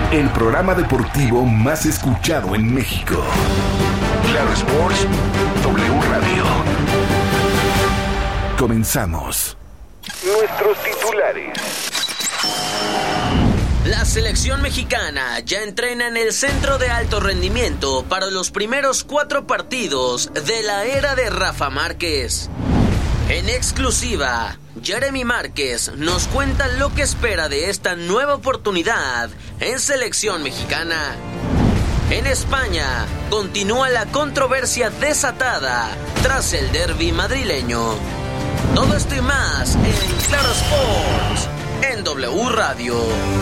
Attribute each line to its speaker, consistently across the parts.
Speaker 1: el programa deportivo más escuchado en México. Claro Sports, W Radio. Comenzamos. Nuestros titulares.
Speaker 2: La selección mexicana ya entrena en el centro de alto rendimiento para los primeros 4 partidos de la era de Rafa Márquez. En exclusiva, Jeremy Márquez nos cuenta lo que espera de esta nueva oportunidad en selección mexicana. En España, continúa la controversia desatada tras el derbi madrileño. Todo esto y más en Claro Sports, en W Radio.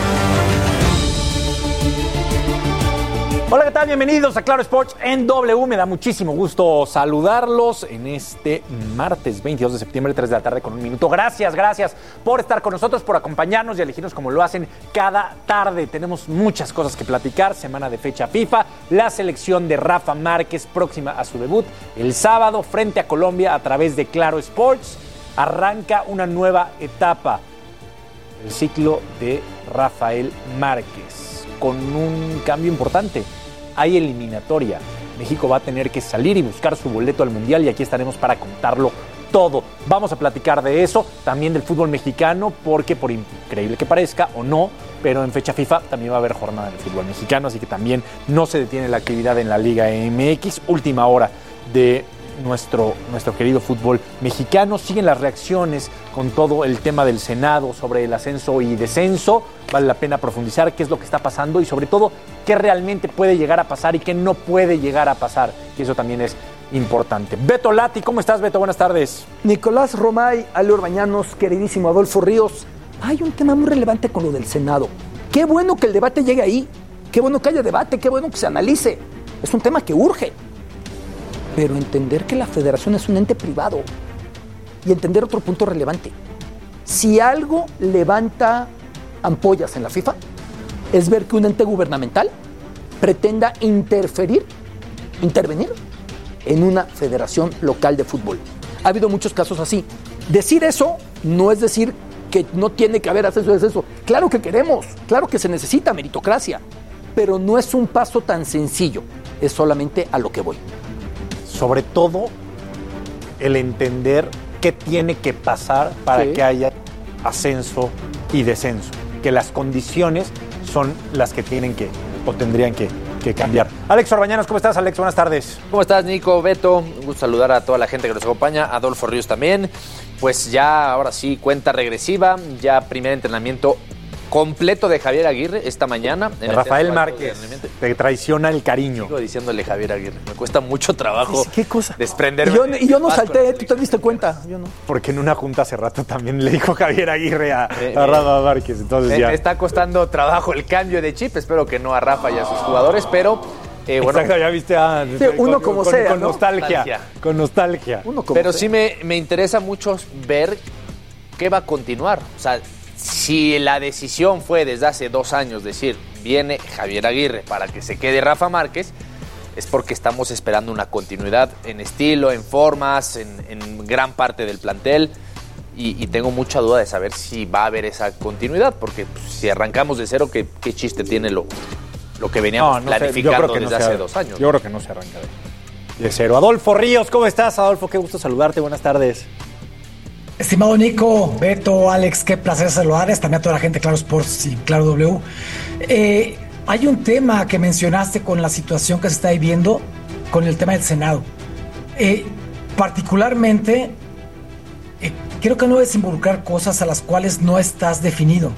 Speaker 3: Hola, ¿qué tal? Bienvenidos a Claro Sports en W. Me da muchísimo gusto saludarlos en este martes 22 de septiembre, 3 de la tarde con 1 minuto. Gracias por estar con nosotros, por acompañarnos y elegirnos como lo hacen cada tarde. Tenemos muchas cosas que platicar. Semana de fecha FIFA, la selección de Rafa Márquez próxima a su debut el sábado frente a Colombia a través de Claro Sports. Arranca una nueva etapa, el ciclo de Rafael Márquez, con un cambio importante. Hay eliminatoria. México va a tener que salir y buscar su boleto al Mundial y aquí estaremos para contarlo todo. Vamos a platicar de eso, también del fútbol mexicano, porque por increíble que parezca o no, pero en fecha FIFA también va a haber jornada de fútbol mexicano, así que también no se detiene la actividad en la Liga MX. Última hora de nuestro querido fútbol mexicano. Siguen las reacciones con todo el tema del Senado sobre el ascenso y descenso. Vale la pena profundizar qué es lo que está pasando y sobre todo qué realmente puede llegar a pasar y qué no puede llegar a pasar, que eso también es importante. Beto Lati, ¿cómo estás, Beto? Buenas tardes.
Speaker 4: Nicolás Romay, Ale Orbañanos, queridísimo Adolfo Ríos. Hay un tema muy relevante con lo del Senado. Qué bueno que el debate llegue ahí, qué bueno que haya debate, qué bueno que se analice. Es un tema que urge. Pero entender que la federación es un ente privado y entender otro punto relevante. Si algo levanta ampollas en la FIFA es ver que un ente gubernamental pretenda intervenir en una federación local de fútbol. Ha habido muchos casos así. Decir eso no es decir que no tiene que haber ascenso y descenso. Claro que queremos, claro que se necesita meritocracia, pero no es un paso tan sencillo, es solamente a lo que voy.
Speaker 3: Sobre todo, el entender qué tiene que pasar para que haya ascenso y descenso. Que las condiciones son las que tienen que o tendrían que cambiar. Alex Orbañanos, ¿cómo estás, Alex? Buenas tardes.
Speaker 5: ¿Cómo estás, Nico, Beto? Un gusto saludar a toda la gente que nos acompaña, Adolfo Ríos también. Pues ya, ahora sí, cuenta regresiva, ya primer entrenamiento completo de Javier Aguirre esta mañana.
Speaker 3: Rafael Márquez, te traiciona el cariño.
Speaker 5: Sigo diciéndole Javier Aguirre, me cuesta mucho trabajo.
Speaker 4: ¿Qué cosa?
Speaker 5: Desprenderme.
Speaker 4: Y yo no salté, ¿tú te diste cuenta? Yo no.
Speaker 3: Porque en una junta hace rato también le dijo Javier Aguirre a Rafa Márquez, entonces ya.
Speaker 5: Me está costando trabajo el cambio de chip, espero que no a Rafa y a sus jugadores, pero...
Speaker 3: bueno, exacto, ya viste
Speaker 4: uno como sea,
Speaker 3: con
Speaker 4: ¿no?
Speaker 3: nostalgia. Con nostalgia.
Speaker 5: Pero sí me interesa mucho ver qué va a continuar. O sea, si la decisión fue desde hace 2 años decir, viene Javier Aguirre para que se quede Rafa Márquez, es porque estamos esperando una continuidad en estilo, en formas, en gran parte del plantel. Y tengo mucha duda de saber si va a haber esa continuidad, porque pues, si arrancamos de cero, ¿qué chiste tiene lo que veníamos planificando desde hace 2 años?
Speaker 3: Yo creo que no se arranca de cero. Adolfo Ríos, ¿cómo estás, Adolfo? Qué gusto saludarte, buenas tardes.
Speaker 6: Estimado Nico, Beto, Alex, qué placer saludarles, también a toda la gente de Claro Sports y Claro W. Hay un tema que mencionaste con la situación que se está viviendo con el tema del Senado. Particularmente, creo que no debes involucrar cosas a las cuales no estás definido.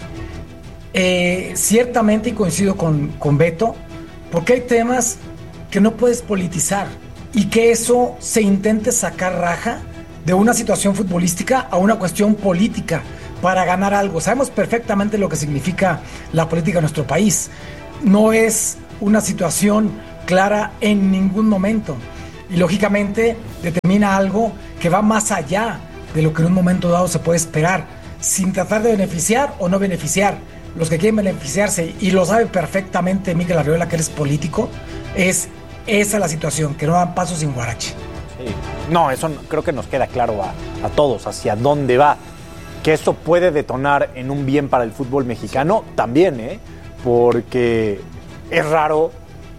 Speaker 6: Ciertamente, y coincido con Beto, porque hay temas que no puedes politizar y que eso se intente sacar raja de una situación futbolística a una cuestión política para ganar algo. Sabemos perfectamente lo que significa la política en nuestro país. No es una situación clara en ningún momento y lógicamente determina algo que va más allá de lo que en un momento dado se puede esperar, sin tratar de beneficiar o no beneficiar. Los que quieren beneficiarse, y lo sabe perfectamente Miguel Arriola, que eres político, es esa la situación, que no dan pasos sin guarache.
Speaker 3: Sí. No, eso creo que nos queda claro a todos, hacia dónde va. Que eso puede detonar en un bien para el fútbol mexicano, también, porque es raro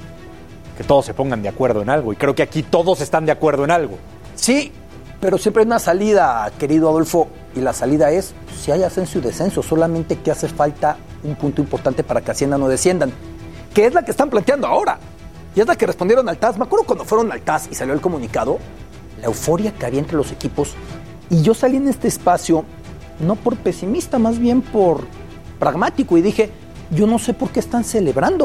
Speaker 3: que todos se pongan de acuerdo en algo, y creo que aquí todos están de acuerdo en algo.
Speaker 4: Sí, pero siempre hay una salida, querido Adolfo, y la salida es, si hay ascenso y descenso, solamente que hace falta un punto importante para que asciendan o desciendan, que es la que están planteando ahora, y es la que respondieron al TAS. Me acuerdo cuando fueron al TAS y salió el comunicado, la euforia que había entre los equipos, y yo salí en este espacio, no por pesimista, más bien por pragmático, y dije, yo no sé por qué están celebrando,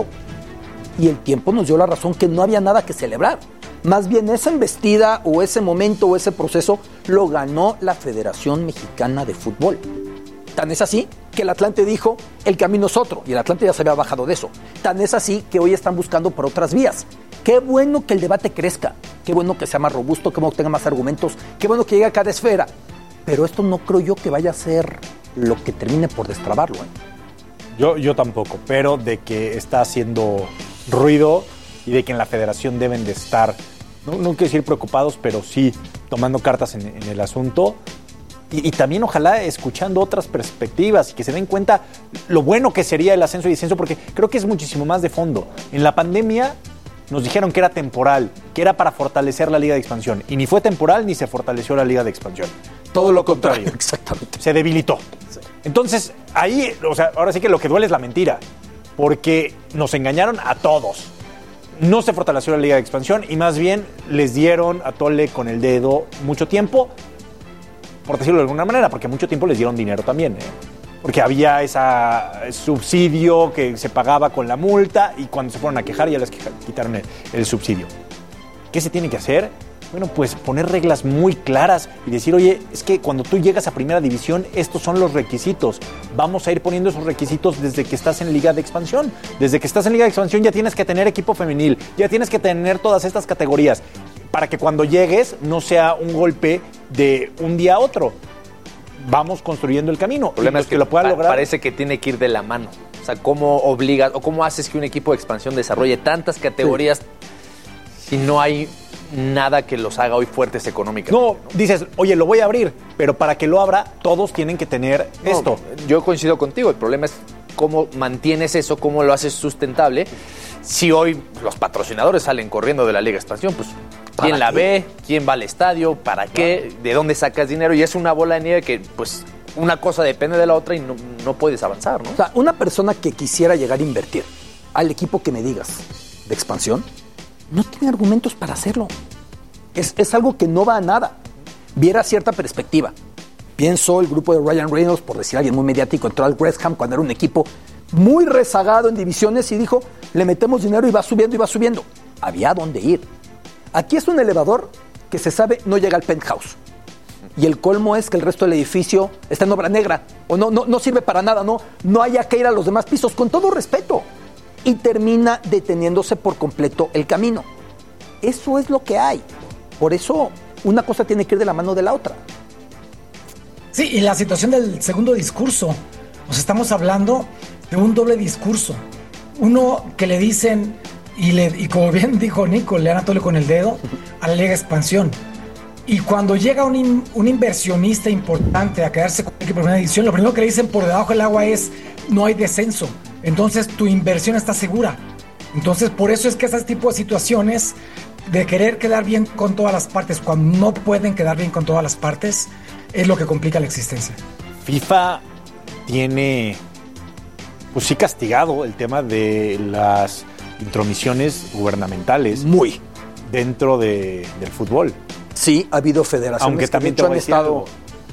Speaker 4: y el tiempo nos dio la razón que no había nada que celebrar. Más bien esa embestida o ese momento o ese proceso lo ganó la Federación Mexicana de Fútbol. Tan es así que el Atlante dijo, el camino es otro, y el Atlante ya se había bajado de eso. Tan es así que hoy están buscando por otras vías. Qué bueno que el debate crezca, qué bueno que sea más robusto, qué bueno que tenga más argumentos, qué bueno que llegue a cada esfera. Pero esto no creo yo que vaya a ser lo que termine por destrabarlo.
Speaker 3: Yo tampoco, pero de que está haciendo ruido y de que en la federación deben de estar, no quiero decir preocupados, pero sí tomando cartas en el asunto y también ojalá escuchando otras perspectivas y que se den cuenta lo bueno que sería el ascenso y descenso, porque creo que es muchísimo más de fondo. En la pandemia nos dijeron que era temporal, que era para fortalecer la Liga de Expansión, y ni fue temporal ni se fortaleció la Liga de Expansión. Todo lo contrario.
Speaker 4: Exactamente.
Speaker 3: Se debilitó. Sí. Entonces, ahí, o sea, ahora sí que lo que duele es la mentira, porque nos engañaron a todos. No se fortaleció la Liga de Expansión y más bien les dieron a tole con el dedo mucho tiempo, por decirlo de alguna manera, porque mucho tiempo les dieron dinero también, porque había ese subsidio que se pagaba con la multa y cuando se fueron a quejar ya les quitaron el subsidio. ¿Qué se tiene que hacer? Bueno, pues poner reglas muy claras y decir, oye, es que cuando tú llegas a Primera División, estos son los requisitos. Vamos a ir poniendo esos requisitos desde que estás en Liga de Expansión. Desde que estás en Liga de Expansión ya tienes que tener equipo femenil, ya tienes que tener todas estas categorías, para que cuando llegues no sea un golpe de un día a otro. Vamos construyendo el camino.
Speaker 5: El problema es que
Speaker 3: lo pueda lograr.
Speaker 5: Parece que tiene que ir de la mano. O sea, ¿cómo obligas o cómo haces que un equipo de expansión desarrolle tantas categorías si no hay nada que los haga hoy fuertes económicamente?
Speaker 3: No, dices, oye, lo voy a abrir, pero para que lo abra, todos tienen que tener esto.
Speaker 5: Yo coincido contigo, el problema es cómo mantienes eso, cómo lo haces sustentable. Si hoy los patrocinadores salen corriendo de la Liga de Expansión, pues ¿quién la ve? ¿Quién va al estadio? ¿Para qué? ¿De dónde sacas dinero? Y es una bola de nieve que, pues, una cosa depende de la otra y no puedes avanzar, ¿no?
Speaker 4: O sea, una persona que quisiera llegar a invertir al equipo que me digas de expansión, no tiene argumentos para hacerlo. Es algo que no va a nada. Viera cierta perspectiva. Pienso el grupo de Ryan Reynolds, por decir alguien muy mediático, entró al West Ham cuando era un equipo muy rezagado en divisiones y dijo, le metemos dinero y va subiendo y va subiendo. Había dónde ir. Aquí es un elevador que se sabe no llega al penthouse. Y el colmo es que el resto del edificio está en obra negra. O no sirve para nada, no haya que ir a los demás pisos, con todo respeto. Y termina deteniéndose por completo el camino. Eso es lo que hay. Por eso una cosa tiene que ir de la mano de la otra.
Speaker 6: Sí, y la situación del segundo discurso. O sea, estamos hablando de un doble discurso. Uno que le dicen, y como bien dijo Nico, le dan a tole con el dedo a la Liga de Expansión. Y cuando llega un inversionista importante a quedarse con el equipo de primera división, lo primero que le dicen por debajo del agua es, no hay descenso. Entonces tu inversión está segura. Entonces por eso es que ese tipo de situaciones de querer quedar bien con todas las partes, cuando no pueden quedar bien con todas las partes, es lo que complica la existencia.
Speaker 3: FIFA tiene, pues sí, castigado el tema de las intromisiones gubernamentales
Speaker 4: muy
Speaker 3: dentro del fútbol.
Speaker 4: Sí, ha habido federaciones
Speaker 3: aunque también
Speaker 4: que de hecho han estado...
Speaker 3: algo.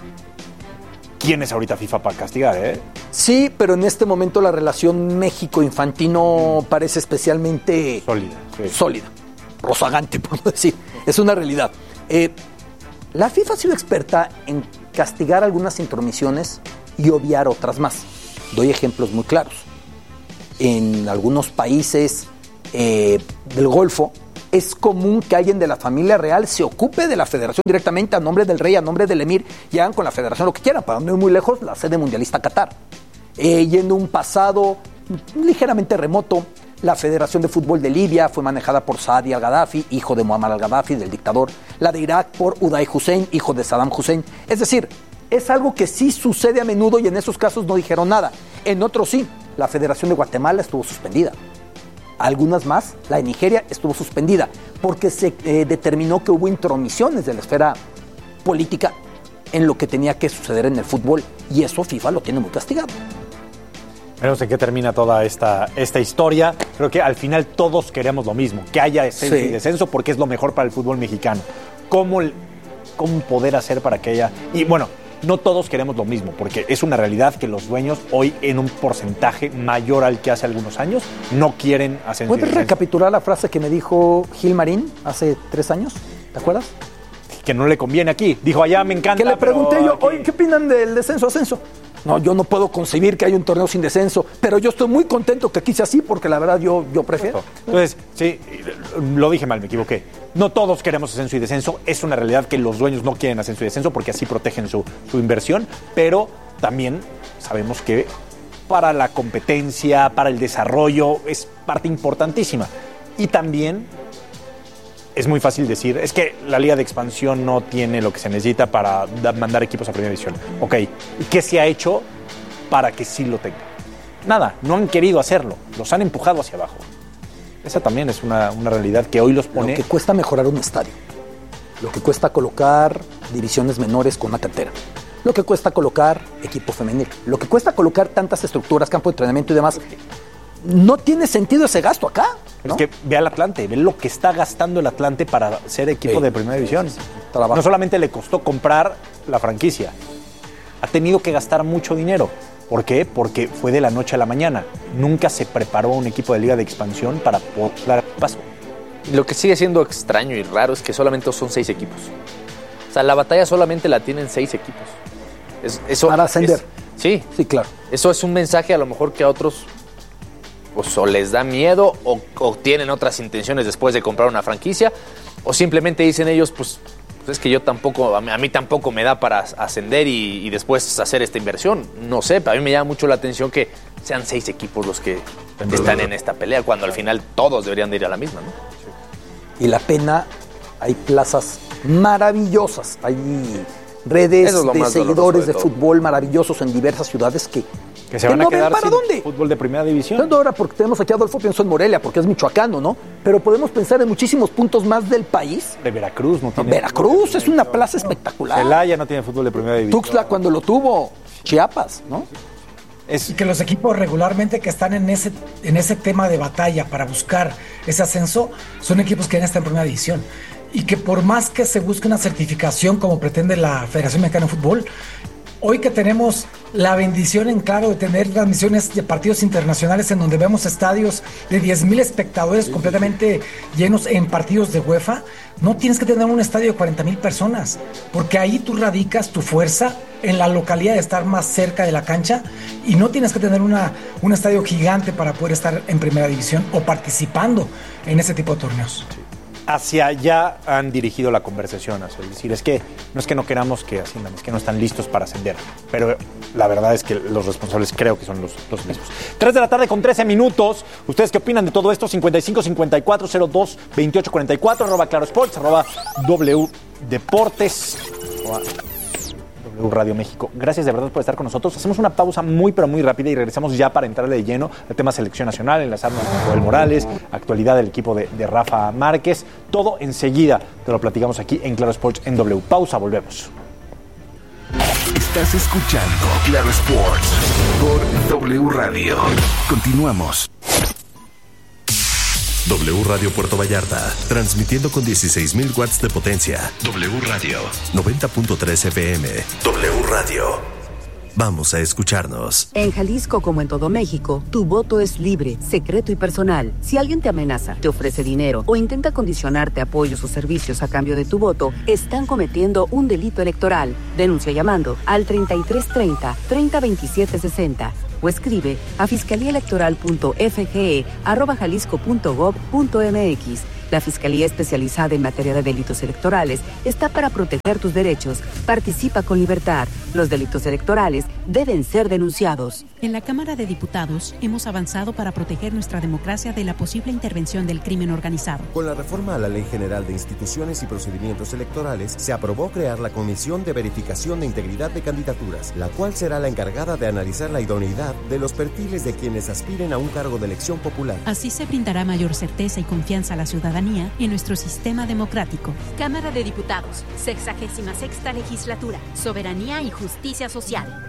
Speaker 3: ¿Quién es ahorita FIFA para castigar,
Speaker 4: Sí, pero en este momento la relación México-Infantino parece especialmente sólida, rozagante, por no decir. Es una realidad. La FIFA ha sido experta en castigar algunas intromisiones y obviar otras más. Doy ejemplos muy claros. En algunos países del Golfo es común que alguien de la familia real se ocupe de la federación directamente a nombre del rey, a nombre del emir, y hagan con la federación lo que quieran, para no ir muy lejos, la sede mundialista Qatar. Y en un pasado ligeramente remoto, la Federación de Fútbol de Libia fue manejada por Saadi al-Gaddafi, hijo de Muammar al-Gaddafi, del dictador. La de Irak por Uday Hussein, hijo de Saddam Hussein. Es decir, es algo que sí sucede a menudo y en esos casos no dijeron nada. En otros sí. la Federación de Guatemala estuvo suspendida. Algunas más, la de Nigeria estuvo suspendida, porque se determinó que hubo intromisiones de la esfera política en lo que tenía que suceder en el fútbol, y eso FIFA lo tiene muy castigado.
Speaker 3: Veremos en qué termina toda esta historia. Creo que al final todos queremos lo mismo, que haya ascenso y descenso, porque es lo mejor para el fútbol mexicano. ¿Cómo poder hacer para que haya...? Y bueno, no todos queremos lo mismo, porque es una realidad que los dueños hoy, en un porcentaje mayor al que hace algunos años, no quieren ascenso.
Speaker 4: ¿Puedes recapitular la frase que me dijo Gil Marín hace 3 años? ¿Te acuerdas?
Speaker 3: Que no le conviene aquí. Dijo, allá me encanta.
Speaker 4: Que le pregunté yo,
Speaker 3: aquí...
Speaker 4: oye, ¿qué opinan del descenso-ascenso? No, yo no puedo concebir que haya un torneo sin descenso, pero yo estoy muy contento que aquí sea así, porque la verdad yo prefiero.
Speaker 3: Entonces, sí, lo dije mal, me equivoqué. No todos queremos ascenso y descenso. Es una realidad que los dueños no quieren ascenso y descenso porque así protegen su inversión, pero también sabemos que para la competencia, para el desarrollo, es parte importantísima. Y también es muy fácil decir, es que la Liga de Expansión no tiene lo que se necesita para mandar equipos a Primera División. Ok, ¿y qué se ha hecho para que sí lo tenga? Nada, no han querido hacerlo, los han empujado hacia abajo. Esa también es una realidad que hoy los pone...
Speaker 4: Lo que cuesta mejorar un estadio, lo que cuesta colocar divisiones menores con una cantera, lo que cuesta colocar equipo femenil, lo que cuesta colocar tantas estructuras, campo de entrenamiento y demás. No tiene sentido ese gasto acá, ¿no?
Speaker 3: Es que ve al Atlante, ve lo que está gastando el Atlante para ser equipo de Primera División.
Speaker 4: Trabajo.
Speaker 3: No solamente le costó comprar la franquicia, ha tenido que gastar mucho dinero. ¿Por qué? Porque fue de la noche a la mañana. Nunca se preparó un equipo de Liga de Expansión para poder dar paso.
Speaker 5: Lo que sigue siendo extraño y raro es que solamente son 6 equipos. O sea, la batalla solamente la tienen 6 equipos. Eso
Speaker 4: para ascender.
Speaker 5: Sí,
Speaker 4: claro.
Speaker 5: Eso es un mensaje a lo mejor que a otros pues, o les da miedo o tienen otras intenciones después de comprar una franquicia, o simplemente dicen ellos, pues es que yo tampoco, a mí tampoco me da para ascender y después hacer esta inversión. No sé, a mí me llama mucho la atención que sean 6 equipos los que están en esta pelea, cuando al final todos deberían de ir a la misma, ¿no?
Speaker 4: Y la pena, hay plazas maravillosas, hay redes de seguidores de fútbol maravillosos en diversas ciudades que
Speaker 3: se van a quedar
Speaker 4: ¿para
Speaker 3: sin
Speaker 4: dónde?
Speaker 3: Fútbol de Primera División.
Speaker 4: No ahora porque tenemos aquí a Adolfo, pienso en Morelia, porque es michoacano, ¿no? Pero podemos pensar en muchísimos puntos más del país.
Speaker 3: De Veracruz no tiene.
Speaker 4: Veracruz es una plaza espectacular.
Speaker 3: Celaya no tiene fútbol de Primera División.
Speaker 4: Tuxtla cuando lo tuvo, Chiapas, ¿no?
Speaker 6: Y que los equipos regularmente que están en ese tema de batalla para buscar ese ascenso son equipos que ya están en Primera División. Y que por más que se busque una certificación como pretende la Federación Mexicana de Fútbol, hoy que tenemos la bendición en claro de tener transmisiones de partidos internacionales en donde vemos estadios de 10,000 espectadores completamente llenos en partidos de UEFA, no tienes que tener un estadio de 40,000 personas, porque ahí tú radicas tu fuerza en la localidad de estar más cerca de la cancha y no tienes que tener un estadio gigante para poder estar en Primera División o participando en ese tipo de torneos.
Speaker 3: Hacia allá han dirigido la conversación, es decir, es que no queramos que asciendan, es que no están listos para ascender, pero la verdad es que los responsables creo que son los mismos. 3 de la tarde con 13 minutos, ¿ustedes qué opinan de todo esto? 55-54-02-28-44, @Claro Sports, @W Deportes, W Radio México. Gracias de verdad por estar con nosotros. Hacemos una pausa muy pero muy rápida y regresamos ya para entrarle de lleno al tema selección nacional, enlazarnos con Joel Morales, actualidad del equipo de Rafa Márquez. Todo enseguida te lo platicamos aquí en Claro Sports en W. Pausa, volvemos.
Speaker 1: Estás escuchando Claro Sports por W Radio. Continuamos.
Speaker 7: W Radio Puerto Vallarta, transmitiendo con 16,000 watts de potencia. W Radio, 90.3 FM. W Radio. Vamos a escucharnos.
Speaker 8: En Jalisco, como en todo México, tu voto es libre, secreto y personal. Si alguien te amenaza, te ofrece dinero o intenta condicionarte apoyos o servicios a cambio de tu voto, están cometiendo un delito electoral. Denuncia llamando al 3330-302760 o escribe a fiscaliaelectoral.fge@jalisco.gov.mx. La Fiscalía Especializada en Materia de Delitos Electorales está para proteger tus derechos. Participa con libertad. Los delitos electorales deben ser denunciados.
Speaker 9: En la Cámara de Diputados hemos avanzado para proteger nuestra democracia de la posible intervención del crimen organizado.
Speaker 10: Con la reforma a la Ley General de Instituciones y Procedimientos Electorales, se aprobó crear la Comisión de Verificación de Integridad de Candidaturas, la cual será la encargada de analizar la idoneidad de los perfiles de quienes aspiren a un cargo de elección popular.
Speaker 9: Así se brindará mayor certeza y confianza a la ciudadanía en nuestro sistema democrático.
Speaker 11: Cámara de Diputados, 66ª Legislatura, Soberanía y Justicia Social.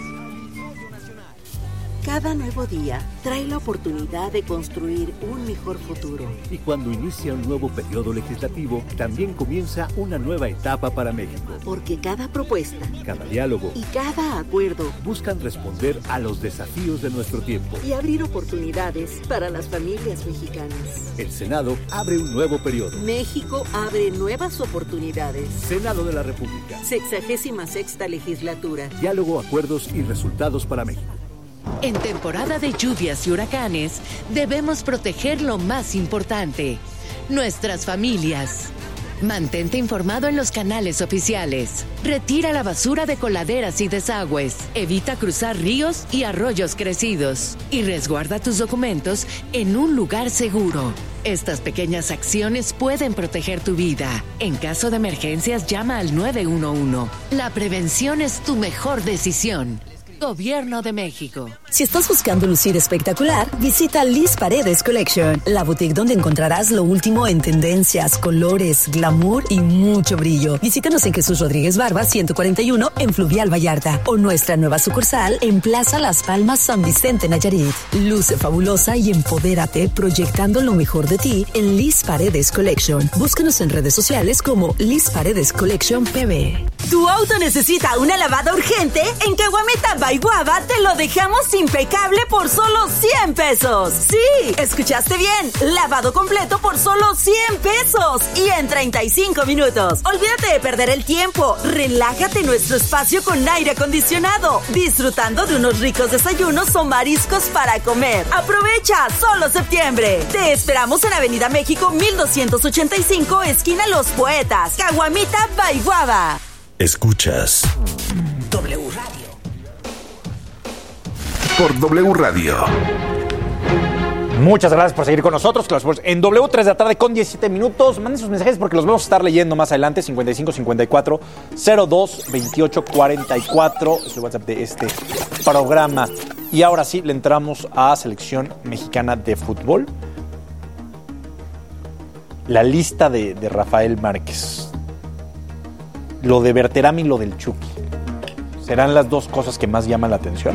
Speaker 12: Cada nuevo día trae la oportunidad de construir un mejor futuro.
Speaker 13: Y cuando inicia un nuevo periodo legislativo, también comienza una nueva etapa para México.
Speaker 12: Porque cada propuesta,
Speaker 13: cada diálogo
Speaker 12: y cada acuerdo
Speaker 13: buscan responder a los desafíos de nuestro tiempo
Speaker 12: y abrir oportunidades para las familias mexicanas.
Speaker 13: El Senado abre un nuevo periodo.
Speaker 12: México abre nuevas oportunidades.
Speaker 13: Senado de la República.
Speaker 12: 66ª Legislatura.
Speaker 13: Diálogo, acuerdos y resultados para México.
Speaker 14: En temporada de lluvias y huracanes, debemos proteger lo más importante, nuestras familias. Mantente informado en los canales oficiales. Retira la basura de coladeras y desagües. Evita cruzar ríos y arroyos crecidos. Y resguarda tus documentos en un lugar seguro. Estas pequeñas acciones pueden proteger tu vida. En caso de emergencias, llama al 911. La prevención es tu mejor decisión. Gobierno de México.
Speaker 15: Si estás buscando lucir espectacular, visita Liz Paredes Collection, la boutique donde encontrarás lo último en tendencias, colores, glamour y mucho brillo. Visítanos en Jesús Rodríguez Barba 141 en Fluvial Vallarta o nuestra nueva sucursal en Plaza Las Palmas San Vicente Nayarit. Luce fabulosa y empodérate proyectando lo mejor de ti en Liz Paredes Collection. Búscanos en redes sociales como Liz Paredes Collection PB.
Speaker 16: ¿Tu auto necesita una lavada urgente? En Caguamita by Guava te lo dejamos impecable por solo 100 pesos. Sí, escuchaste bien. Lavado completo por solo 100 pesos y en 35 minutos. Olvídate de perder el tiempo. Relájate en nuestro espacio con aire acondicionado, disfrutando de unos ricos desayunos o mariscos para comer. Aprovecha, solo septiembre. Te esperamos en Avenida México 1285, esquina Los Poetas, Caguamita by Guava.
Speaker 7: Escuchas
Speaker 16: W Radio.
Speaker 1: Por W Radio.
Speaker 3: Muchas gracias por seguir con nosotros. En W, 3 de la tarde con 17 minutos. Manden sus mensajes porque los vamos a estar leyendo más adelante. 5554-022844. Es el WhatsApp de este programa. Y ahora sí, le entramos a Selección Mexicana de Fútbol. La lista de Rafael Márquez. Lo de Berterame y lo del Chucky. ¿Serán las dos cosas que más llaman la atención?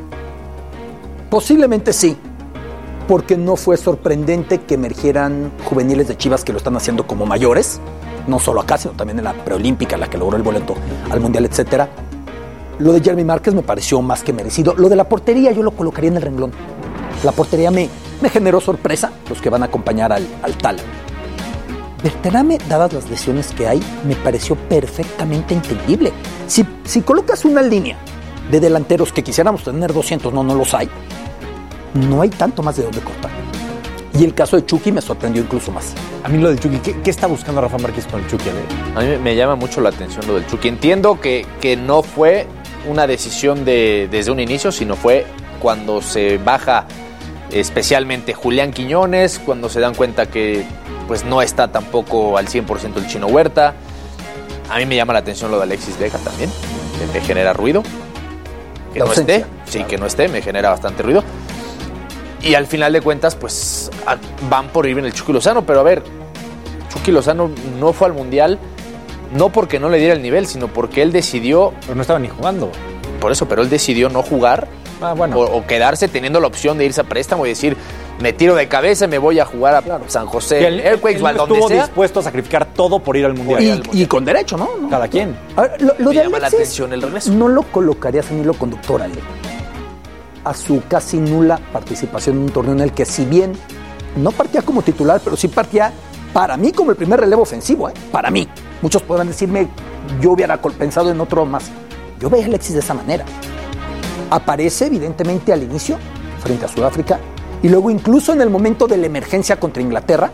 Speaker 4: Posiblemente sí, porque no fue sorprendente que emergieran juveniles de Chivas que lo están haciendo como mayores, no solo acá, sino también en la preolímpica, en la que logró el boleto al Mundial, etcétera. Lo de Jeremy Márquez me pareció más que merecido. Lo de la portería yo lo colocaría en el renglón. La portería me generó sorpresa, los que van a acompañar al Tal. Berterame, dadas las lesiones que hay, me pareció perfectamente entendible. Si colocas una línea de delanteros que quisiéramos tener 200, no los hay, no hay tanto más de dónde cortar. Y el caso de Chucky me sorprendió incluso más.
Speaker 3: A mí lo del Chucky, ¿qué está buscando Rafa Márquez con el Chucky?
Speaker 5: A mí me llama mucho la atención lo del Chucky. Entiendo que no fue una decisión desde un inicio, sino fue cuando se baja especialmente Julián Quiñones, cuando se dan cuenta que pues no está tampoco al 100% el Chino Huerta. A mí me llama la atención lo de Alexis Vega también, que me genera ruido. Que no esté, sí, que no esté, me genera bastante ruido. Y al final de cuentas, pues van por ir en el Chucky Lozano, pero a ver, Chucky Lozano no fue al Mundial, no porque no le diera el nivel, sino porque él decidió...
Speaker 3: Pero no estaba ni jugando.
Speaker 5: Por eso, pero él decidió no jugar o quedarse teniendo la opción de irse a préstamo y decir, me tiro de cabeza y me voy a jugar a San José,
Speaker 3: él estuvo dispuesto a sacrificar todo por ir al Mundial.
Speaker 4: Y con derecho, ¿no?
Speaker 3: Cada quien.
Speaker 4: A ver, lo
Speaker 5: me
Speaker 4: de
Speaker 5: llama
Speaker 4: Alexis,
Speaker 5: la atención el regreso.
Speaker 4: No lo colocarías en hilo conductor, Ale, a su casi nula participación en un torneo en el que, si bien no partía como titular, pero sí partía para mí como el primer relevo ofensivo, para mí. Muchos podrán decirme, yo hubiera pensado en otro más. Yo veo a Alexis de esa manera. Aparece evidentemente al inicio frente a Sudáfrica y luego incluso en el momento de la emergencia contra Inglaterra,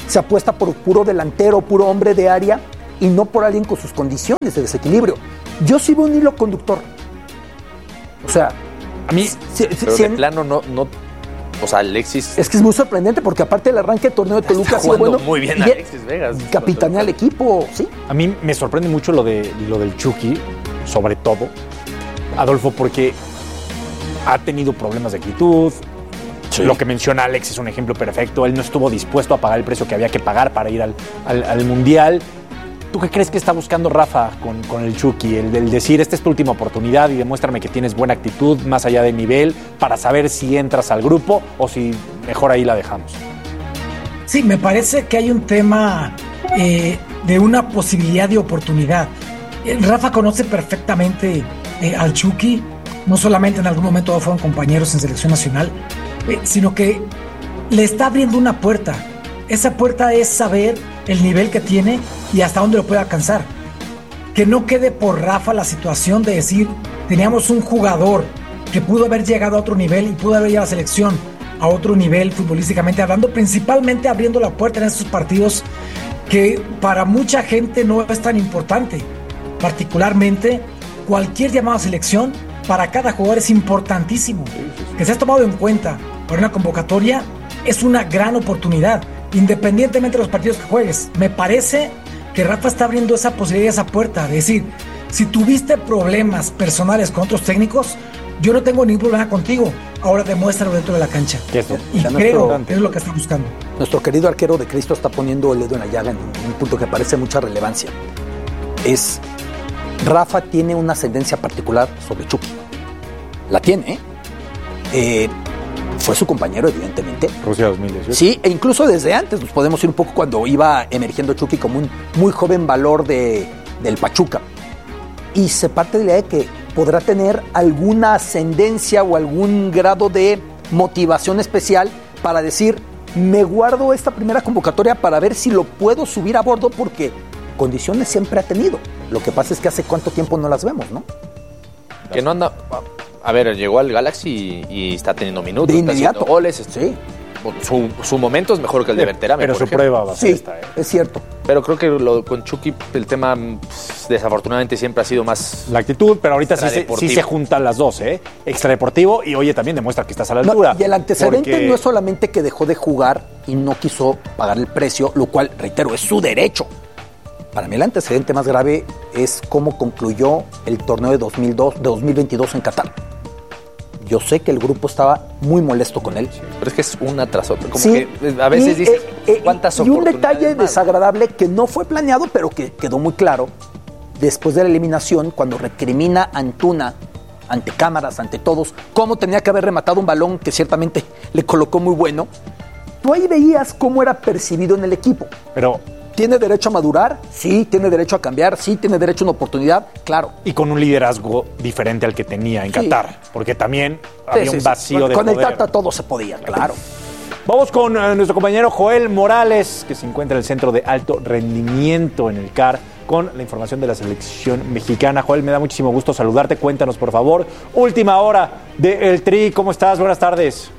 Speaker 4: se apuesta por puro delantero, puro hombre de área y no por alguien con sus condiciones de desequilibrio. Yo sí veo un hilo conductor. O sea, a mí...
Speaker 5: de plano no... O sea, Alexis...
Speaker 4: Es que es muy sorprendente porque aparte del arranque de torneo de Toluca ha sido bueno.
Speaker 5: Muy bien Alexis Vega.
Speaker 4: Capitanea al equipo, ¿sí?
Speaker 3: A mí me sorprende mucho lo del Chucky, sobre todo, Adolfo, porque ha tenido problemas de actitud. Sí. Lo que menciona Alex es un ejemplo perfecto. Él no estuvo dispuesto a pagar el precio que había que pagar para ir al Mundial. ¿Tú qué crees que está buscando Rafa con el Chucky? El decir, esta es tu última oportunidad y demuéstrame que tienes buena actitud, más allá de nivel, para saber si entras al grupo o si mejor ahí la dejamos.
Speaker 6: Sí, me parece que hay un tema de una posibilidad de oportunidad. Rafa conoce perfectamente al Chucky, no solamente en algún momento fueron compañeros en selección nacional, sino que le está abriendo una puerta. Esa puerta es saber el nivel que tiene y hasta dónde lo puede alcanzar. Que no quede por Rafa la situación de decir, teníamos un jugador que pudo haber llegado a otro nivel y pudo haber llevado a la selección a otro nivel futbolísticamente hablando, principalmente abriendo la puerta en estos partidos que para mucha gente no es tan importante. Particularmente, cualquier llamado a selección para cada jugador es importantísimo. Que seas tomado en cuenta para una convocatoria es una gran oportunidad, independientemente de los partidos que juegues. Me parece que Rafa está abriendo esa posibilidad, esa puerta, de decir, si tuviste problemas personales con otros técnicos, yo no tengo ningún problema contigo, ahora demuéstralo dentro de la cancha. Y creo que es lo que está buscando.
Speaker 4: Nuestro querido arquero de Cristo está poniendo el dedo en la llaga en un punto que parece mucha relevancia. Rafa tiene una ascendencia particular sobre Chucky. La tiene, fue su compañero, evidentemente.
Speaker 3: Rusia 2018.
Speaker 4: Sí, e incluso desde antes, nos podemos ir un poco cuando iba emergiendo Chucky como un muy joven valor del Pachuca. Y se parte de la idea de que podrá tener alguna ascendencia o algún grado de motivación especial para decir, me guardo esta primera convocatoria para ver si lo puedo subir a bordo, porque condiciones siempre ha tenido. Lo que pasa es que hace cuánto tiempo no las vemos, ¿no?
Speaker 5: Que no anda... A ver, llegó al Galaxy y está teniendo minutos,
Speaker 4: de inmediato.
Speaker 5: Está haciendo goles.
Speaker 4: Sí.
Speaker 5: Su momento es mejor que el de Berterame.
Speaker 3: Pero su prueba va a ser esta.
Speaker 4: Es cierto.
Speaker 5: Pero creo que con Chucky el tema desafortunadamente siempre ha sido más...
Speaker 3: La actitud, pero ahorita sí se juntan las dos, extradeportivo y oye, también demuestra que estás a la altura.
Speaker 4: Y el antecedente no es solamente que dejó de jugar y no quiso pagar el precio, lo cual, reitero, es su derecho. Para mí el antecedente más grave es cómo concluyó el torneo de 2022 en Qatar. Yo sé que el grupo estaba muy molesto con él.
Speaker 5: Pero es que es una tras otra. Como que a veces dices, ¿cuántas oportunidades?
Speaker 4: Y un detalle desagradable que no fue planeado, pero que quedó muy claro después de la eliminación, cuando recrimina a Antuna ante cámaras, ante todos, cómo tenía que haber rematado un balón que ciertamente le colocó muy bueno. Tú ahí veías cómo era percibido en el equipo.
Speaker 3: Pero...
Speaker 4: ¿tiene derecho a madurar? Sí. ¿Tiene derecho a cambiar? Sí. ¿Tiene derecho a una oportunidad? Claro.
Speaker 3: Y con un liderazgo diferente al que tenía en Qatar, porque también había un vacío de
Speaker 4: con
Speaker 3: poder.
Speaker 4: El Tata todo se podía, claro.
Speaker 3: Vamos con nuestro compañero Joel Morales, que se encuentra en el Centro de Alto Rendimiento en el CAR, con la información de la selección mexicana. Joel, me da muchísimo gusto saludarte. Cuéntanos, por favor. Última hora de El Tri. ¿Cómo estás? Buenas tardes.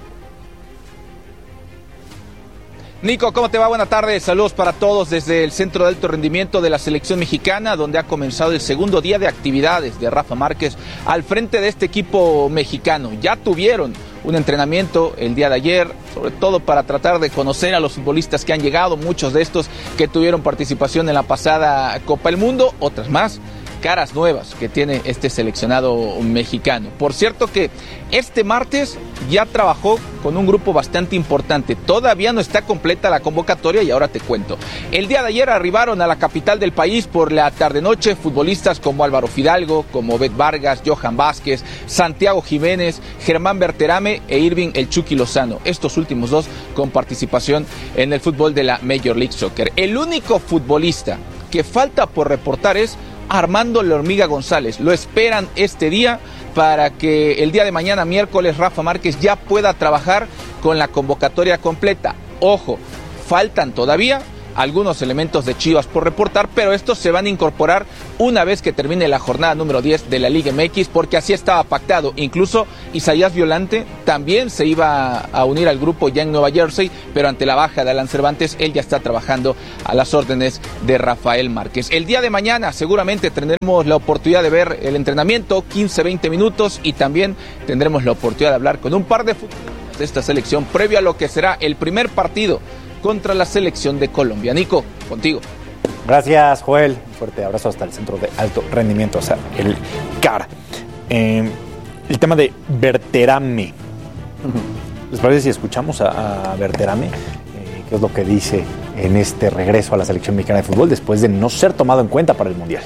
Speaker 17: Nico, ¿cómo te va? Buenas tardes, saludos para todos desde el Centro de Alto Rendimiento de la Selección Mexicana, donde ha comenzado el segundo día de actividades de Rafa Márquez al frente de este equipo mexicano. Ya tuvieron un entrenamiento el día de ayer, sobre todo para tratar de conocer a los futbolistas que han llegado, muchos de estos que tuvieron participación en la pasada Copa del Mundo, otras más, caras nuevas que tiene este seleccionado mexicano. Por cierto que este martes ya trabajó con un grupo bastante importante. Todavía no está completa la convocatoria y ahora te cuento. El día de ayer arribaron a la capital del país por la tarde-noche futbolistas como Álvaro Fidalgo, como Bet Vargas, Johan Vázquez, Santiago Jiménez, Germán Berterame e Irving El Chucky Lozano. Estos últimos dos con participación en el fútbol de la Major League Soccer. El único futbolista que falta por reportar es Armando La Hormiga González. Lo esperan este día para que el día de mañana, miércoles, Rafa Márquez ya pueda trabajar con la convocatoria completa. Ojo, faltan todavía algunos elementos de Chivas por reportar, pero estos se van a incorporar una vez que termine la jornada número 10 de la Liga MX, porque así estaba pactado. Incluso Isaías Violante también se iba a unir al grupo ya en Nueva Jersey, pero ante la baja de Alan Cervantes, él ya está trabajando a las órdenes de Rafael Márquez. El día de mañana seguramente tendremos la oportunidad de ver el entrenamiento, 15-20 minutos, y también tendremos la oportunidad de hablar con un par de futbolistas de esta selección previo a lo que será el primer partido contra la selección de Colombia. Nico, contigo.
Speaker 3: Gracias, Joel. Un fuerte abrazo hasta el Centro de Alto Rendimiento, o sea, el CAR. El tema de Berterame. ¿Les parece si escuchamos a Berterame? ¿Qué es lo que dice en este regreso a la selección mexicana de fútbol después de no ser tomado en cuenta para el Mundial?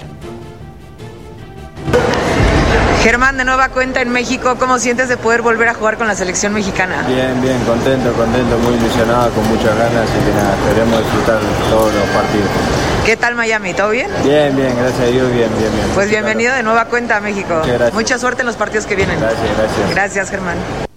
Speaker 18: Germán, de nueva cuenta en México, ¿cómo sientes de poder volver a jugar con la selección mexicana?
Speaker 19: Bien, contento, muy ilusionado, con muchas ganas y que nada, esperemos disfrutar todos los partidos.
Speaker 18: ¿Qué tal Miami? ¿Todo bien?
Speaker 19: Bien, gracias a Dios, bien.
Speaker 18: Pues bienvenido de nueva cuenta a México.
Speaker 19: Muchas gracias.
Speaker 18: Mucha suerte en los partidos que vienen.
Speaker 19: Gracias.
Speaker 18: Gracias, Germán.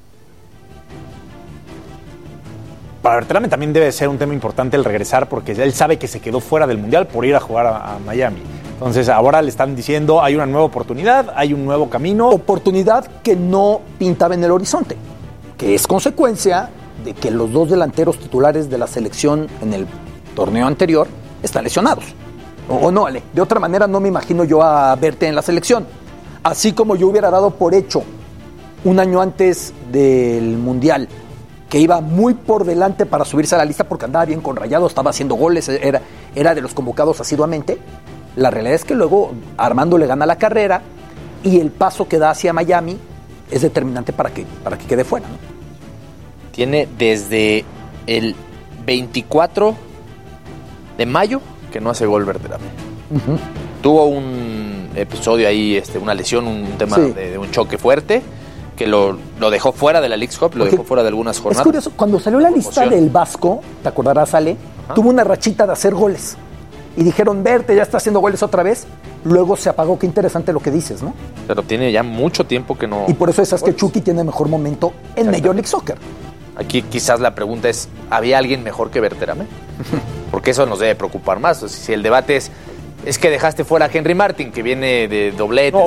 Speaker 3: Para Berterame también debe ser un tema importante el regresar, porque él sabe que se quedó fuera del Mundial por ir a jugar a Miami. Entonces ahora le están diciendo hay una nueva oportunidad, hay un nuevo camino.
Speaker 4: Oportunidad que no pintaba en el horizonte, que es consecuencia de que los dos delanteros titulares de la selección en el torneo anterior están lesionados. O no, Ale, de otra manera no me imagino yo a verte en la selección. Así como yo hubiera dado por hecho un año antes del Mundial que iba muy por delante para subirse a la lista porque andaba bien con Rayados, estaba haciendo goles, era de los convocados asiduamente. La realidad es que luego Armando le gana la carrera y el paso que da hacia Miami es determinante para que quede fuera, ¿no?
Speaker 5: Tiene desde el 24 de mayo que no hace gol Berterame.
Speaker 4: Uh-huh.
Speaker 5: Tuvo un episodio ahí, una lesión, un tema de un choque fuerte que lo dejó fuera de la Leagues Cup, lo dejó fuera de algunas jornadas.
Speaker 4: Es curioso, cuando salió la lista del Vasco, ¿te acordarás, Ale? Tuvo una rachita de hacer goles. Y dijeron, Verte, ya está haciendo goles otra vez. Luego se apagó. Qué interesante lo que dices, ¿no?
Speaker 5: Pero tiene ya mucho tiempo que no...
Speaker 4: Y por eso es que Chucky tiene mejor momento en Major League Soccer.
Speaker 5: Aquí quizás la pregunta es, ¿había alguien mejor que Berterame? Porque eso nos debe preocupar más. O sea, si el debate es que dejaste fuera a Henry Martin, que viene de dobletes...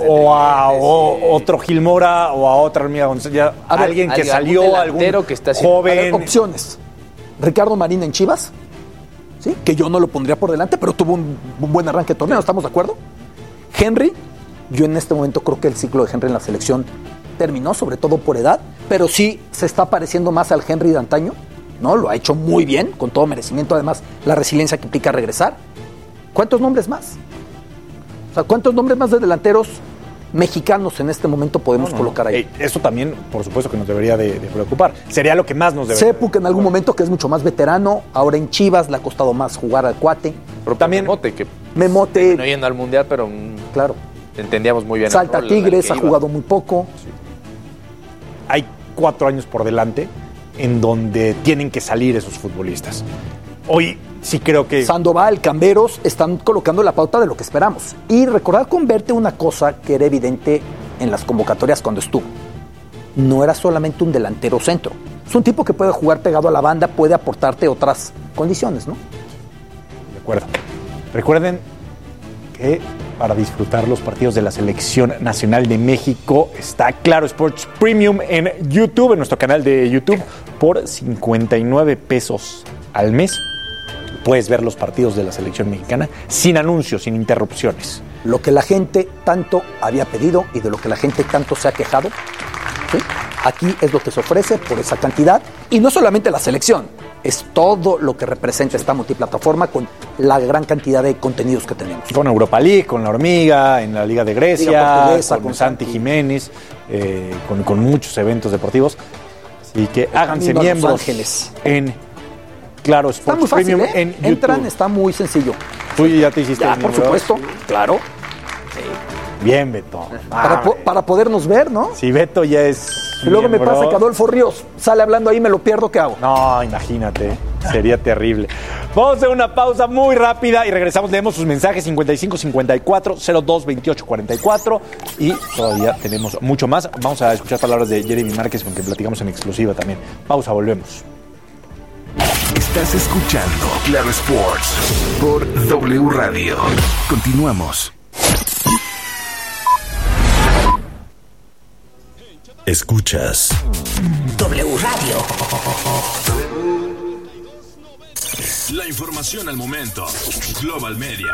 Speaker 3: O otro Gil Mora, o a otra Hormiga González. Alguien que salió, algún
Speaker 5: que está haciendo...
Speaker 3: joven...
Speaker 4: A ver, opciones. Ricardo Marín en Chivas... ¿Sí? Que yo no lo pondría por delante, pero tuvo un buen arranque de torneo, ¿estamos de acuerdo? Henry, yo en este momento creo que el ciclo de Henry en la selección terminó, sobre todo por edad, pero sí se está pareciendo más al Henry de antaño, ¿no? Lo ha hecho muy bien, con todo merecimiento, además la resiliencia que implica regresar. ¿Cuántos nombres más? O sea, ¿cuántos nombres más de delanteros mexicanos en este momento podemos colocar ahí?
Speaker 3: Eso también, por supuesto, que nos debería de preocupar. Sería lo que más nos debería.
Speaker 4: Sepu, que en algún momento que es mucho más veterano, ahora en Chivas le ha costado más jugar al cuate.
Speaker 5: Pero también
Speaker 4: Memote
Speaker 5: no yendo al Mundial, pero
Speaker 4: claro,
Speaker 5: entendíamos muy bien.
Speaker 4: Salta Tigres, ha jugado muy poco.
Speaker 3: Sí. Hay 4 años por delante en donde tienen que salir esos futbolistas. Hoy sí creo que...
Speaker 4: Sandoval, Camberos están colocando la pauta de lo que esperamos. Y recordar con Verte una cosa que era evidente en las convocatorias cuando estuvo. No era solamente un delantero centro. Es un tipo que puede jugar pegado a la banda, puede aportarte otras condiciones, ¿no?
Speaker 3: De acuerdo. Recuerden que para disfrutar los partidos de la Selección Nacional de México está Claro Sports Premium en YouTube, en nuestro canal de YouTube, por 59 pesos al mes. Puedes ver los partidos de la selección mexicana sin anuncios, sin interrupciones.
Speaker 4: Lo que la gente tanto había pedido y de lo que la gente tanto se ha quejado, ¿sí? Aquí es lo que se ofrece por esa cantidad. Y no solamente la selección, es todo lo que representa esta multiplataforma con la gran cantidad de contenidos que tenemos.
Speaker 3: Con Europa League, con La Hormiga, en la Liga de Grecia, con Santi Jiménez, con muchos eventos deportivos. Así que háganse miembros en Claro Sports
Speaker 4: está muy fácil,
Speaker 3: Premium en YouTube.
Speaker 4: Entran, está muy sencillo.
Speaker 3: ¿Tú ya te hiciste
Speaker 4: por supuesto, claro.
Speaker 3: Sí. Bien, Beto.
Speaker 4: Para podernos ver, ¿no?
Speaker 3: Si Beto ya es...
Speaker 4: Y luego me pasa que Adolfo Ríos sale hablando ahí, me lo pierdo, ¿qué hago?
Speaker 3: No, imagínate, sería terrible. Vamos a hacer una pausa muy rápida y regresamos, leemos sus mensajes 55 54 02 28 44 y todavía tenemos mucho más. Vamos a escuchar palabras de Jeremy Márquez con quien platicamos en exclusiva también. Pausa, volvemos.
Speaker 7: Estás
Speaker 1: Estás escuchando Claro Sports por W Radio. Continuamos.
Speaker 7: Escuchas
Speaker 15: W Radio.
Speaker 7: La información al momento. Global Media.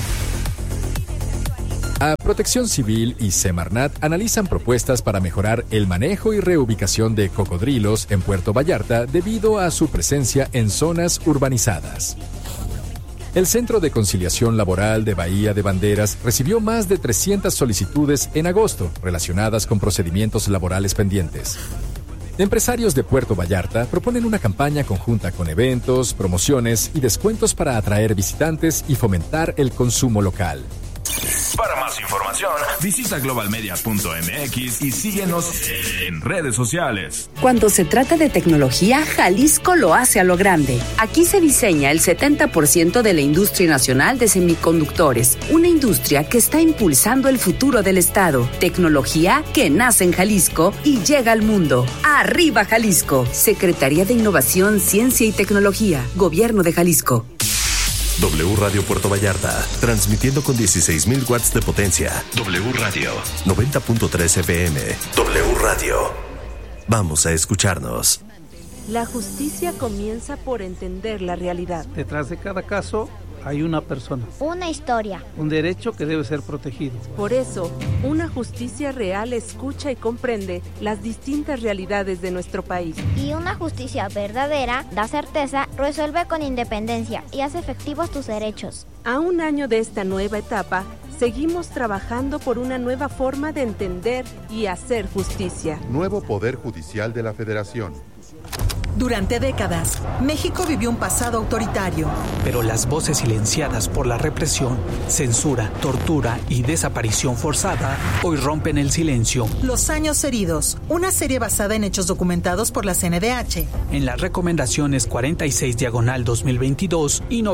Speaker 20: Protección Civil y Semarnat analizan propuestas para mejorar el manejo y reubicación de cocodrilos en Puerto Vallarta debido a su presencia en zonas urbanizadas. El Centro de Conciliación Laboral de Bahía de Banderas recibió más de 300 solicitudes en agosto relacionadas con procedimientos laborales pendientes. Empresarios de Puerto Vallarta proponen una campaña conjunta con eventos, promociones y descuentos para atraer visitantes y fomentar el consumo local.
Speaker 7: Para más información, visita globalmedia.mx y síguenos en redes sociales.
Speaker 8: Cuando se trata de tecnología, Jalisco lo hace a lo grande. Aquí se diseña el 70% de la industria nacional de semiconductores, una industria que está impulsando el futuro del estado. Tecnología que nace en Jalisco y llega al mundo. ¡Arriba Jalisco! Secretaría de Innovación, Ciencia y Tecnología, Gobierno de Jalisco.
Speaker 7: W Radio Puerto Vallarta, transmitiendo con 16,000 watts de potencia. W Radio, 90.3 FM. W Radio. Vamos a escucharnos.
Speaker 21: La justicia comienza por entender la realidad.
Speaker 22: Detrás de cada caso hay una persona.
Speaker 23: Una historia.
Speaker 22: Un derecho que debe ser protegido.
Speaker 21: Por eso, una justicia real escucha y comprende las distintas realidades de nuestro país.
Speaker 23: Y una justicia verdadera da certeza, resuelve con independencia y hace efectivos tus derechos.
Speaker 21: A un año de esta nueva etapa, seguimos trabajando por una nueva forma de entender y hacer justicia.
Speaker 24: Nuevo Poder Judicial de la Federación.
Speaker 25: Durante décadas, México vivió un pasado autoritario.
Speaker 26: Pero las voces silenciadas por la represión, censura, tortura y desaparición forzada hoy rompen el silencio.
Speaker 25: Los años heridos, una serie basada en hechos documentados por la CNDH.
Speaker 26: En las recomendaciones 46/2022 y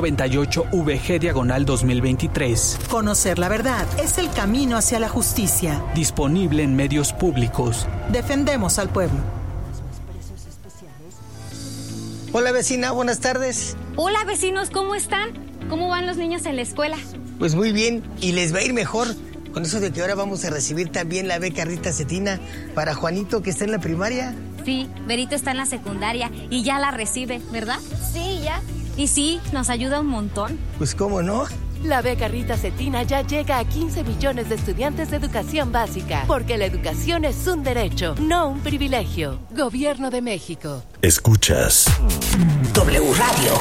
Speaker 26: 98/VG/2023.
Speaker 25: Conocer la verdad es el camino hacia la justicia.
Speaker 26: Disponible en medios públicos.
Speaker 25: Defendemos al pueblo.
Speaker 27: Hola vecina, buenas tardes.
Speaker 28: Hola vecinos, ¿cómo están? ¿Cómo van los niños en la escuela?
Speaker 27: Pues muy bien, y les va a ir mejor con eso de que ahora vamos a recibir también la beca Rita Cetina para Juanito que está en la primaria.
Speaker 28: Sí, Berito está en la secundaria y ya la recibe, ¿verdad?
Speaker 23: Sí, ya.
Speaker 28: Y sí, nos ayuda un montón.
Speaker 27: Pues cómo no.
Speaker 14: La beca Rita Cetina ya llega a 15 millones de estudiantes de educación básica, porque la educación es un derecho, no un privilegio. Gobierno de México.
Speaker 7: Escuchas
Speaker 15: W Radio.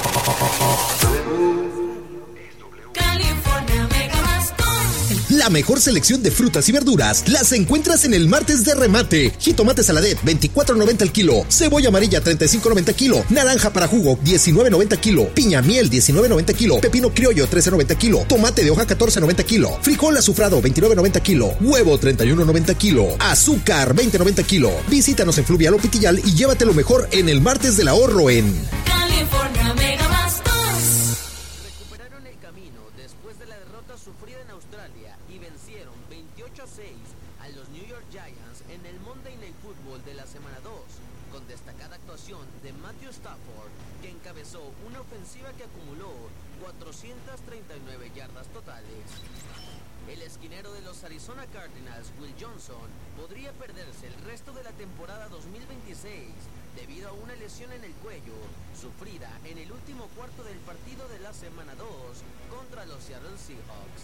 Speaker 29: La mejor selección de frutas y verduras las encuentras en el martes de remate. Jitomate saladet, 24.90 el kilo. Cebolla amarilla, 35.90 kilo. Naranja para jugo, 19.90 kilo. Piña miel, 19.90 kilo. Pepino criollo, 13.90 kilo. Tomate de hoja, 14.90 kilo. Frijol azufrado, 29.90 kilo. Huevo, 31.90 kilo. Azúcar, 20.90 kilo. Visítanos en Fluvial o Pitillal y llévate lo mejor en el martes del ahorro en
Speaker 2: California Mega Bastos. Recuperaron el camino después de la derrota sufrida en Australia y vencieron 28-6 a los New York Giants en el Monday Night Football de la semana 2, con destacada actuación de Matthew Stafford, que encabezó una ofensiva que acumuló 439 yardas totales. El esquinero de los Arizona Cardinals, Will Johnson, podría perderse el resto de la temporada 2026 debido a una lesión en el cuello sufrida en el último cuarto del partido de la semana 2 contra los Seattle Seahawks.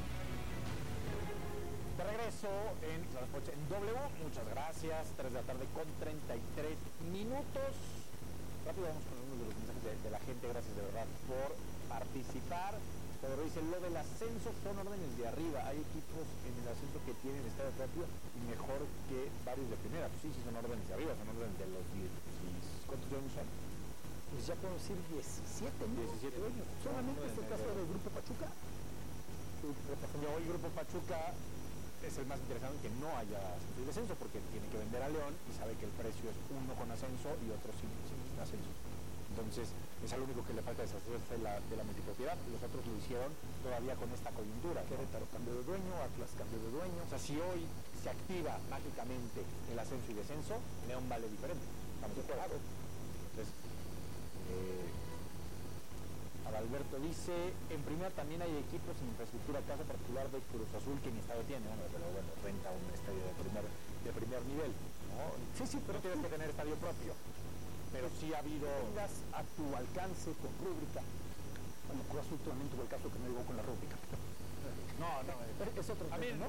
Speaker 3: De regreso en W, muchas gracias, 3 de la tarde con 33 minutos. Rápido vamos con uno de los mensajes de la gente, gracias de verdad por participar. Pero dice, lo del ascenso son órdenes de arriba, hay equipos en el ascenso que tienen estadio propio y mejor que varios de primera. Pues sí, son órdenes de arriba, son órdenes de los 10. ¿Cuántos años son?
Speaker 4: Pues ya podemos decir 17, ¿no?
Speaker 3: 17 años.
Speaker 4: Solamente este caso del Grupo Pachuca.
Speaker 3: Hoy Grupo Pachuca es el más interesante que no haya ascenso y descenso, porque tiene que vender a León y sabe que el precio es uno con ascenso y otro sin ascenso. Entonces, es lo único que le falta deshacerse de la multipropiedad. Los otros lo hicieron todavía con esta coyuntura. Querétaro cambio de dueño, Atlas cambio de dueño. O sea, si hoy se activa mágicamente el ascenso y descenso, León vale diferente. Estamos de acuerdo. Entonces, Adalberto dice, en primera también hay equipos sin infraestructura, caso particular de Cruz Azul que ni estadio tiene, bueno, pero bueno, renta un estadio de primer nivel, ¿no? Sí, pero tienes que tener estadio propio, pero sí ha habido... Tengas a tu alcance con rúbrica. Bueno, Cruz Azul también tuvo el caso que no llegó con la rúbrica. No, es otro tema, ¿no?